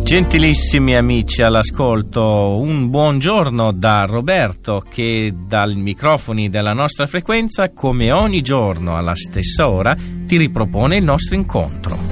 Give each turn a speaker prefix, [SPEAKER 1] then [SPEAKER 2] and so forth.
[SPEAKER 1] Gentilissimi amici all'ascolto, un buongiorno da Roberto che dai microfoni della nostra frequenza, come ogni giorno alla stessa ora, ti ripropone il nostro incontro.